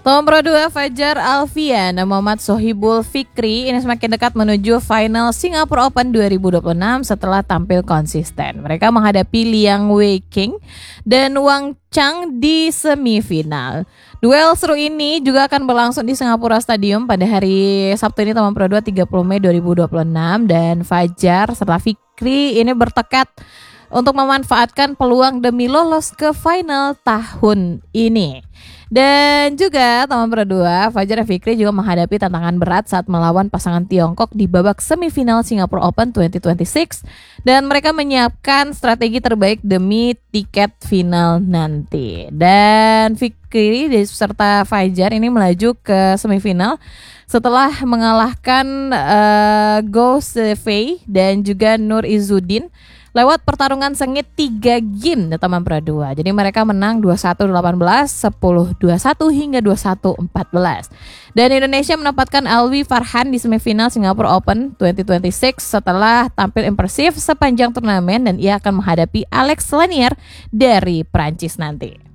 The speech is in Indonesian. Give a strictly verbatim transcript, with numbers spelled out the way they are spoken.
Nomor Pro dua Fajar Alfian dan Muhammad Sohibul Fikri ini semakin dekat menuju final Singapore Open dua ribu dua puluh enam setelah tampil konsisten. Mereka menghadapi Liang Weiqing dan Wang Chang di semifinal. Duel seru ini juga akan berlangsung di Singapura Stadium pada hari Sabtu ini Nomor Pro dua tiga puluh Mei dua ribu dua puluh enam, dan Fajar serta Fikri ini bertekad untuk memanfaatkan peluang demi lolos ke final tahun ini. Dan juga Nomor Pro dua Fajar dan Fikri juga menghadapi tantangan berat saat melawan pasangan Tiongkok di babak semifinal Singapore Open dua ribu dua puluh enam, dan mereka menyiapkan strategi terbaik demi tiket final nanti. Dan Fikri serta Fajar ini melaju ke semifinal setelah mengalahkan uh, Go Sefei dan juga Nur Izzuddin lewat pertarungan sengit tiga game di Nomor Pro dua. Jadi mereka menang dua puluh satu delapan belas, sepuluh dua puluh satu hingga dua puluh satu empat belas. Dan Indonesia menempatkan Alwi Farhan di semifinal Singapore Open dua ribu dua puluh enam setelah tampil impresif sepanjang turnamen, dan ia akan menghadapi Alex Lanier dari Prancis nanti.